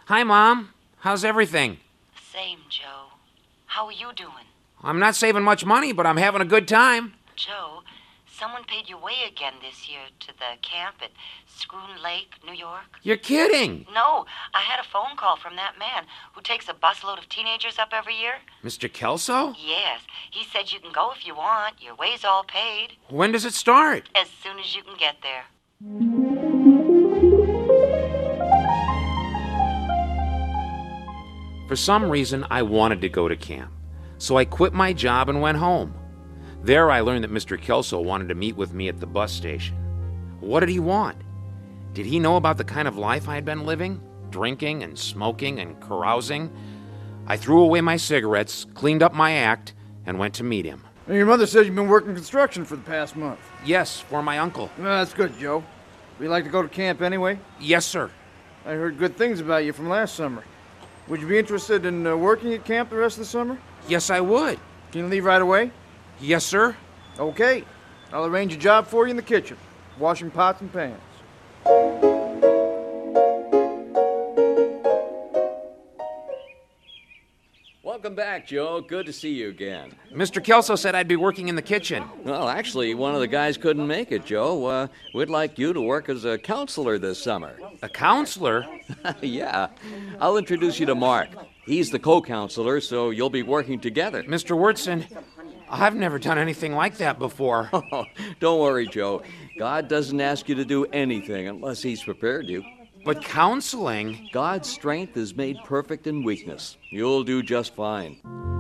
Hi, Mom. How's everything? Same, Joe. How are you doing? I'm not saving much money, but I'm having a good time. Joe, someone paid your way again this year to the camp at Schroon Lake, New York. You're kidding. No, I had a phone call from that man who takes a busload of teenagers up every year. Mr. Kelso? Yes, he said you can go if you want. Your way's all paid. When does it start? As soon as you can get there. For some reason, I wanted to go to camp, so I quit my job and went home. There I learned that Mr. Kelso wanted to meet with me at the bus station. What did he want? Did he know about the kind of life I had been living? Drinking and smoking and carousing? I threw away my cigarettes, cleaned up my act, and went to meet him. Your mother said you've been working construction for the past month. Yes, for my uncle. That's good, Joe. Would you like to go to camp anyway? Yes, sir. I heard good things about you from last summer. Would you be interested in working at camp the rest of the summer? Yes, I would. Can you leave right away? Yes, sir. Okay. I'll arrange a job for you in the kitchen, washing pots and pans. Welcome back, Joe. Good to see you again. Mr. Kelso said I'd be working in the kitchen. Well, actually, one of the guys couldn't make it, Joe. We'd like you to work as a counselor this summer. A counselor? Yeah. I'll introduce you to Mark. He's the co-counselor, so you'll be working together. Mr. Wurtson, I've never done anything like that before. Oh, don't worry, Joe. God doesn't ask you to do anything unless He's prepared you. But counseling? God's strength is made perfect in weakness. You'll do just fine.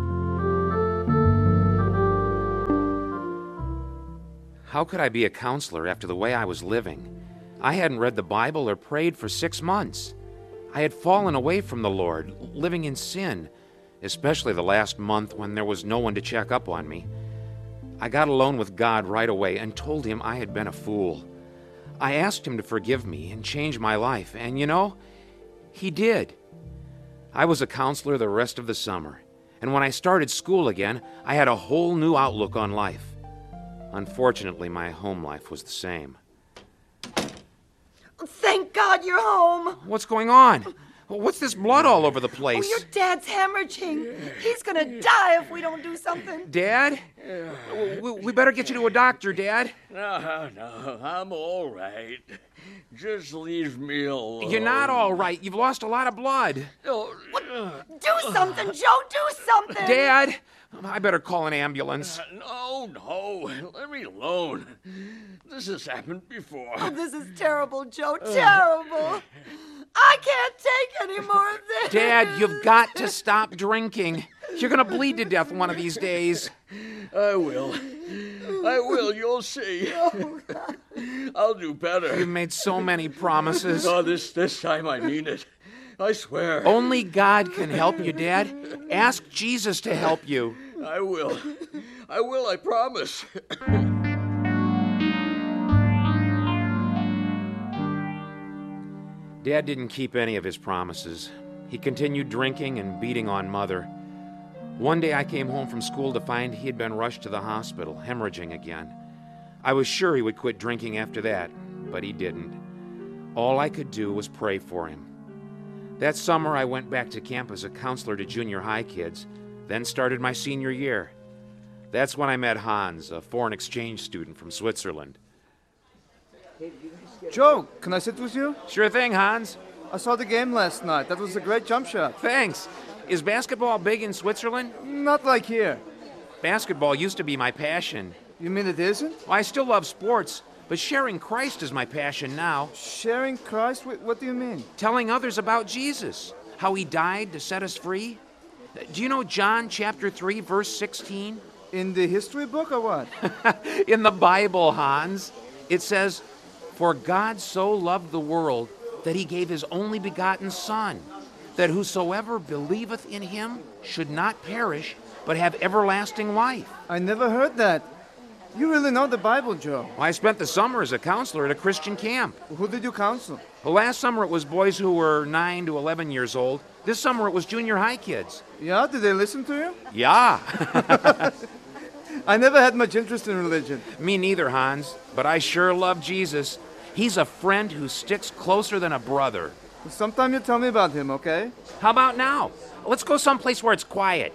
How could I be a counselor after the way I was living? I hadn't read the Bible or prayed for 6 months. I had fallen away from the Lord, living in sin, especially the last month when there was no one to check up on me. I got alone with God right away and told Him I had been a fool. I asked Him to forgive me and change my life, and you know, He did. I was a counselor the rest of the summer, and when I started school again, I had a whole new outlook on life. Unfortunately, my home life was the same. Thank God you're home. What's going on? What's this blood all over the place? Oh, your dad's hemorrhaging. He's gonna die if we don't do something. Dad? We better get you to a doctor, Dad. No, I'm all right. Just leave me alone. You're not all right. You've lost a lot of blood. Do something, Joe. Do something. Dad, I better call an ambulance. No. Let me alone. This has happened before. Oh, this is terrible, Joe. Terrible. I can't take any more of this. Dad, you've got to stop drinking. You're going to bleed to death one of these days. I will. You'll see. I'll do better. You've made so many promises. Oh, this time I mean it. I swear. Only God can help you, Dad. Ask Jesus to help you. I will, I promise. Dad didn't keep any of his promises. He continued drinking and beating on Mother. One day I came home from school to find he had been rushed to the hospital, hemorrhaging again. I was sure he would quit drinking after that, but he didn't. All I could do was pray for him. That summer I went back to camp as a counselor to junior high kids, then started my senior year. That's when I met Hans, a foreign exchange student from Switzerland. Joe, can I sit with you? Sure thing, Hans. I saw the game last night. That was a great jump shot. Thanks. Is basketball big in Switzerland? Not like here. Basketball used to be my passion. You mean it isn't? Well, I still love sports, but sharing Christ is my passion now. Sharing Christ? What do you mean? Telling others about Jesus, how He died to set us free. Do you know John chapter 3, verse 16? In the history book or what? In the Bible, Hans. It says, "For God so loved the world that He gave His only begotten Son, that whosoever believeth in Him should not perish, but have everlasting life." I never heard that. You really know the Bible, Joe. Well, I spent the summer as a counselor at a Christian camp. Who did you counsel? Well, last summer it was boys who were 9 to 11 years old. This summer it was junior high kids. Yeah? Did they listen to you? Yeah. I never had much interest in religion. Me neither, Hans. But I sure love Jesus. He's a friend who sticks closer than a brother. Sometime you tell me about him, okay? How about now? Let's go someplace where it's quiet.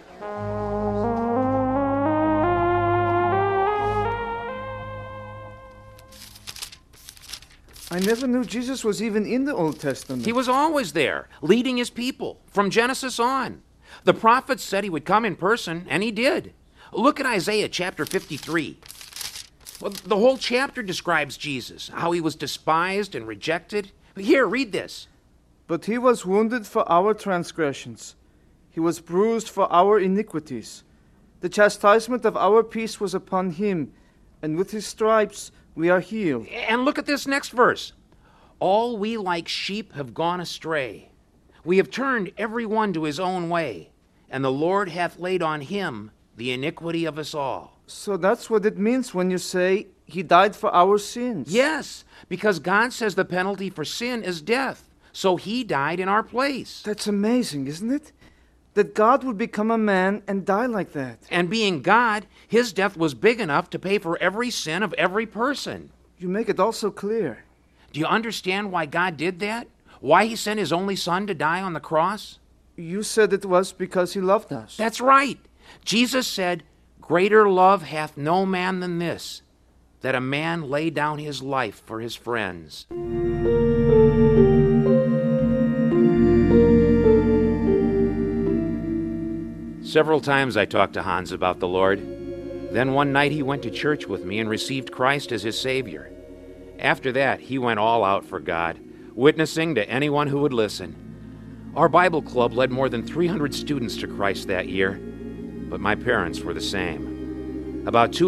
I never knew Jesus was even in the Old Testament. He was always there, leading his people, from Genesis on. The prophets said he would come in person, and he did. Look at Isaiah chapter 53. Well, the whole chapter describes Jesus, how he was despised and rejected. Here, read this. But he was wounded for our transgressions. He was bruised for our iniquities. The chastisement of our peace was upon him, and with his stripes we are healed. And look at this next verse. All we like sheep have gone astray. We have turned every one to his own way, and the Lord hath laid on him the iniquity of us all. So that's what it means when you say he died for our sins. Yes, because God says the penalty for sin is death. So he died in our place. That's amazing, isn't it? That God would become a man and die like that. And being God, his death was big enough to pay for every sin of every person. You make it all so clear. Do you understand why God did that? Why he sent his only son to die on the cross? You said it was because he loved us. That's right. Jesus said, "Greater love hath no man than this, that a man lay down his life for his friends." Several times I talked to Hans about the Lord. Then one night he went to church with me and received Christ as his Savior. After that, he went all out for God, witnessing to anyone who would listen. Our Bible club led more than 300 students to Christ that year, but my parents were the same. About 2